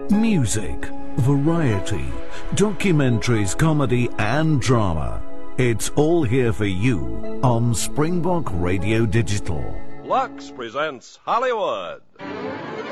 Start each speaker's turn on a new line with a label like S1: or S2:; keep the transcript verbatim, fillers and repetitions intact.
S1: Music, variety, documentaries, comedy and drama. It's all here for you on Springbok Radio Digital.
S2: Lux presents Hollywood.